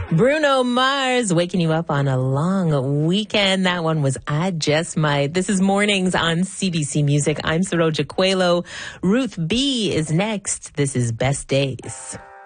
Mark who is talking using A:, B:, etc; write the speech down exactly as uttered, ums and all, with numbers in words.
A: Bruno Mars waking you up on a long weekend. That one was I Just Might. This is Mornings on C B C Music. I'm Saroja Coelho. Ruth B is next. This is Best Days.